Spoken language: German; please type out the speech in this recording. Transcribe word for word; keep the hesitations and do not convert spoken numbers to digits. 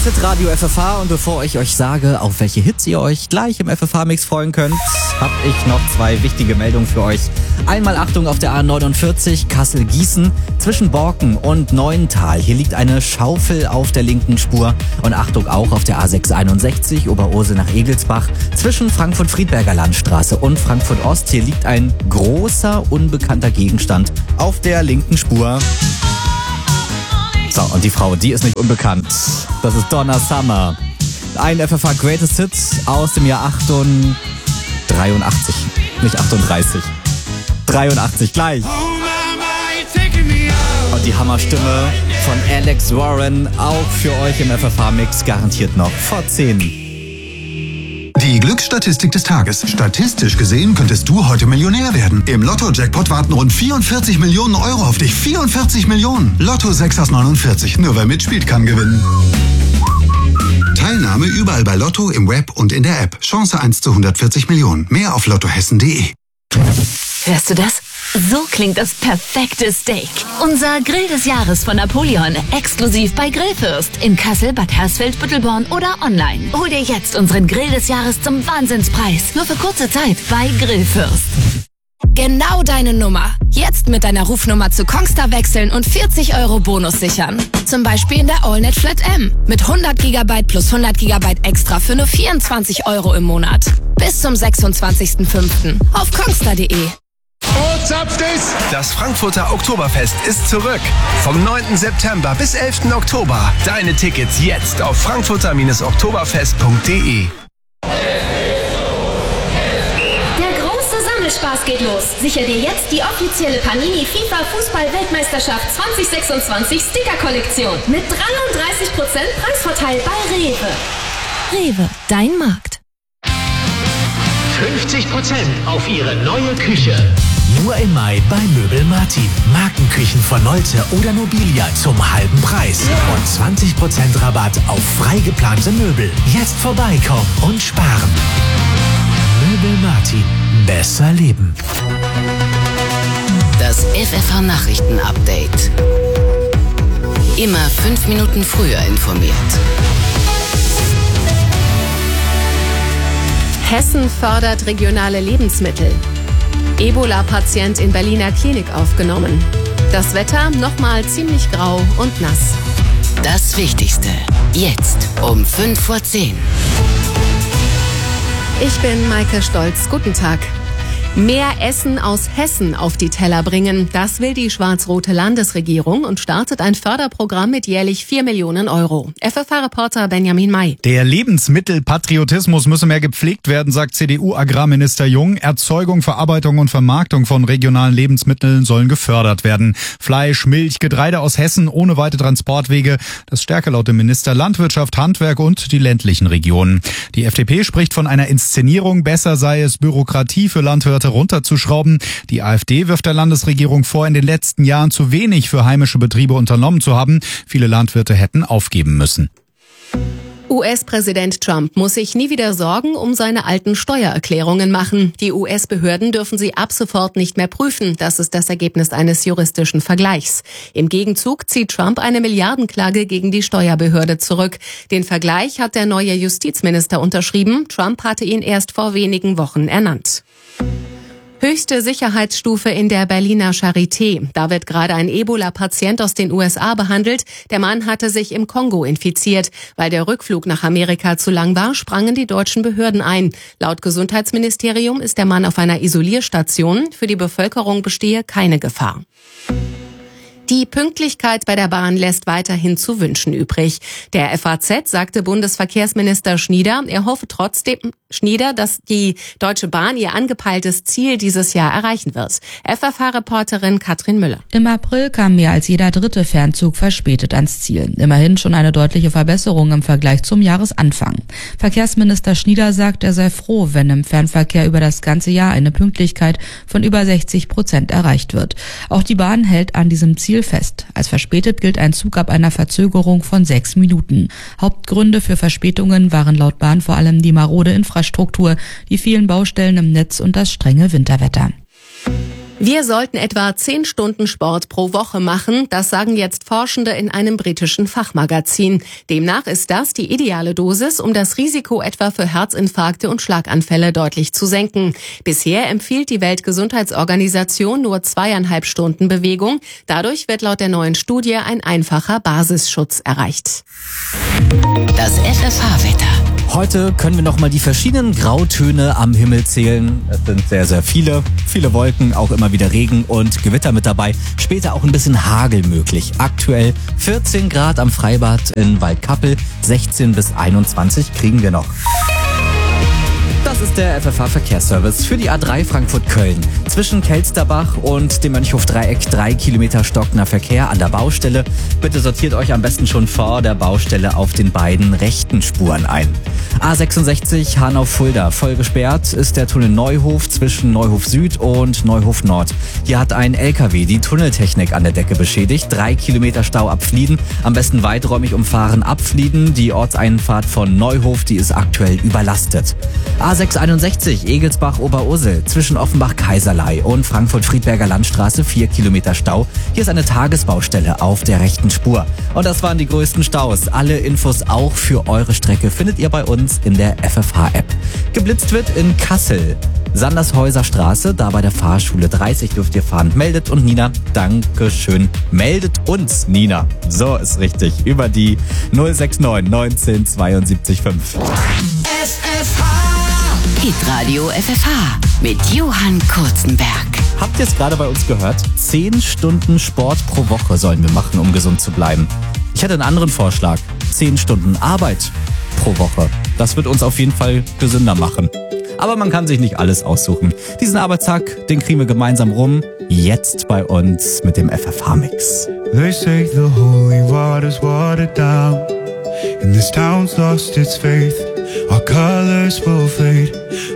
Hitradio F F H, und bevor ich euch sage, auf welche Hits ihr euch gleich im F F H-Mix freuen könnt, habe ich noch zwei wichtige Meldungen für euch. Einmal Achtung auf der A neunundvierzig Kassel-Gießen zwischen Borken und Neuental. Hier liegt eine Schaufel auf der linken Spur. Und Achtung auch auf der A sechshunderteinundsechzig Oberursel nach Egelsbach zwischen Frankfurt-Friedberger Landstraße und Frankfurt-Ost. Hier liegt ein großer, unbekannter Gegenstand auf der linken Spur. So, und die Frau, die ist nicht unbekannt. Das ist Donna Summer. Ein F F H Greatest Hit aus dem Jahr dreiundachtzig. Nicht achtunddreißig. dreiundachtzig gleich. Und die Hammerstimme von Alex Warren auch für euch im F F H-Mix garantiert noch vor zehn. Die Glücksstatistik des Tages. Statistisch gesehen könntest du heute Millionär werden. Im Lotto-Jackpot warten rund vierundvierzig Millionen Euro auf dich. vierundvierzig Millionen. Lotto sechs aus neunundvierzig. Nur wer mitspielt, kann gewinnen. Teilnahme überall bei Lotto, im Web und in der App. Chance eins zu hundertvierzig Millionen. Mehr auf lottohessen punkt de. Hörst du das? So klingt das perfekte Steak. Unser Grill des Jahres von Napoleon. Exklusiv bei Grillfürst. In Kassel, Bad Hersfeld, Büttelborn oder online. Hol dir jetzt unseren Grill des Jahres zum Wahnsinnspreis. Nur für kurze Zeit bei Grillfürst. Genau deine Nummer. Jetzt mit deiner Rufnummer zu Kongstar wechseln und vierzig Euro Bonus sichern. Zum Beispiel in der AllNet Flat M. Mit hundert Gigabyte plus hundert Gigabyte extra für nur vierundzwanzig Euro im Monat. Bis zum sechsundzwanzigsten fünften auf kongstar punkt de. Das Frankfurter Oktoberfest ist zurück. Vom neunten September bis elften Oktober. Deine Tickets jetzt auf frankfurter oktoberfest punkt de. Der große Sammelspaß geht los. Sicher dir jetzt die offizielle Panini FIFA Fußball-Weltmeisterschaft zwanzig sechsundzwanzig Sticker-Kollektion. Mit dreiunddreißig Prozent Preisvorteil bei Rewe. Rewe, dein Markt. fünfzig Prozent auf Ihre neue Küche. Nur im Mai bei Möbel Martin. Markenküchen von Nolte oder Nobilia zum halben Preis. Und zwanzig Prozent Rabatt auf frei geplante Möbel. Jetzt vorbeikommen und sparen. Möbel Martin. Besser leben. Das F F H-Nachrichten-Update. Immer fünf Minuten früher informiert. Hessen fördert regionale Lebensmittel. Ebola-Patient in Berliner Klinik aufgenommen. Das Wetter nochmal ziemlich grau und nass. Das Wichtigste. Jetzt um fünf vor zehn. Ich bin Maike Stolz. Guten Tag. Mehr Essen aus Hessen auf die Teller bringen, das will die schwarz-rote Landesregierung und startet ein Förderprogramm mit jährlich vier Millionen Euro. F F H-Reporter Benjamin May. Der Lebensmittelpatriotismus müsse mehr gepflegt werden, sagt C D U-Agrarminister Jung. Erzeugung, Verarbeitung und Vermarktung von regionalen Lebensmitteln sollen gefördert werden. Fleisch, Milch, Getreide aus Hessen ohne weite Transportwege. Das stärke laut dem Minister Landwirtschaft, Handwerk und die ländlichen Regionen. Die F D P spricht von einer Inszenierung. Besser sei es, Bürokratie für Landwirte runterzuschrauben. Die AfD wirft der Landesregierung vor, in den letzten Jahren zu wenig für heimische Betriebe unternommen zu haben. Viele Landwirte hätten aufgeben müssen. U S-Präsident Trump muss sich nie wieder Sorgen um seine alten Steuererklärungen machen. Die U S-Behörden dürfen sie ab sofort nicht mehr prüfen. Das ist das Ergebnis eines juristischen Vergleichs. Im Gegenzug zieht Trump eine Milliardenklage gegen die Steuerbehörde zurück. Den Vergleich hat der neue Justizminister unterschrieben. Trump hatte ihn erst vor wenigen Wochen ernannt. Höchste Sicherheitsstufe in der Berliner Charité. Da wird gerade ein Ebola-Patient aus den U S A behandelt. Der Mann hatte sich im Kongo infiziert. Weil der Rückflug nach Amerika zu lang war, sprangen die deutschen Behörden ein. Laut Gesundheitsministerium ist der Mann auf einer Isolierstation. Für die Bevölkerung bestehe keine Gefahr. Die Pünktlichkeit bei der Bahn lässt weiterhin zu wünschen übrig. Der F A Z sagte Bundesverkehrsminister Schnieder, er hoffe trotzdem, Schnieder, dass die Deutsche Bahn ihr angepeiltes Ziel dieses Jahr erreichen wird. F F H-Reporterin Katrin Müller. Im April kam mehr als jeder dritte Fernzug verspätet ans Ziel. Immerhin schon eine deutliche Verbesserung im Vergleich zum Jahresanfang. Verkehrsminister Schnieder sagt, er sei froh, wenn im Fernverkehr über das ganze Jahr eine Pünktlichkeit von über sechzig Prozent erreicht wird. Auch die Bahn hält an diesem Ziel fest. Als verspätet gilt ein Zug ab einer Verzögerung von sechs Minuten. Hauptgründe für Verspätungen waren laut Bahn vor allem die marode Infrastruktur, die vielen Baustellen im Netz und das strenge Winterwetter. Wir sollten etwa zehn Stunden Sport pro Woche machen, das sagen jetzt Forschende in einem britischen Fachmagazin. Demnach ist das die ideale Dosis, um das Risiko etwa für Herzinfarkte und Schlaganfälle deutlich zu senken. Bisher empfiehlt die Weltgesundheitsorganisation nur zweieinhalb Stunden Bewegung. Dadurch wird laut der neuen Studie ein einfacher Basisschutz erreicht. Das F F H-Wetter. Heute können wir nochmal die verschiedenen Grautöne am Himmel zählen. Es sind sehr, sehr viele. Viele Wolken, auch immer wieder Regen und Gewitter mit dabei. Später auch ein bisschen Hagel möglich. Aktuell vierzehn Grad am Freibad in Waldkappel. sechzehn bis einundzwanzig kriegen wir noch. Das ist der F F H-Verkehrsservice für die A drei Frankfurt-Köln. Zwischen Kelsterbach und dem Mönchhof-Dreieck drei Kilometer stockender Verkehr an der Baustelle. Bitte sortiert euch am besten schon vor der Baustelle auf den beiden rechten Spuren ein. A sechsundsechzig Hanau-Fulda. Voll gesperrt ist der Tunnel Neuhof zwischen Neuhof Süd und Neuhof Nord. Hier hat ein L K W die Tunneltechnik an der Decke beschädigt. Drei Kilometer Stau ab Flieden. Am besten weiträumig umfahren ab Flieden. Die Ortseinfahrt von Neuhof, die ist aktuell überlastet. A sechshunderteinundsechzig Egelsbach-Oberursel zwischen Offenbach-Kaiserlei und Frankfurt-Friedberger Landstraße vier Kilometer Stau. Hier ist eine Tagesbaustelle auf der rechten Spur. Und das waren die größten Staus. Alle Infos auch für eure Strecke findet ihr bei uns in der F F H-App. Geblitzt wird in Kassel. Sandershäuser Straße, da bei der Fahrschule dreißig dürft ihr fahren. Meldet und Nina, Dankeschön. Meldet uns, Nina. So ist richtig. Über die null sechs neun neunzehn zweiundsiebzig fünf. F F H. Hitradio F F H mit Johann Kurzenberg. Habt ihr es gerade bei uns gehört? Zehn Stunden Sport pro Woche sollen wir machen, um gesund zu bleiben. Ich hätte einen anderen Vorschlag. Zehn Stunden Arbeit pro Woche. Das wird uns auf jeden Fall gesünder machen. Aber man kann sich nicht alles aussuchen. Diesen Arbeitstag, den kriegen wir gemeinsam rum. Jetzt bei uns mit dem F F H-Mix. They say the holy water's watered down, and this town's lost its faith. Our colors will fade.